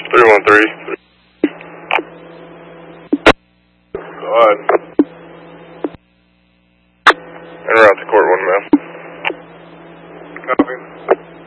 313. Go ahead. En route to court 1 ma'am. Copy.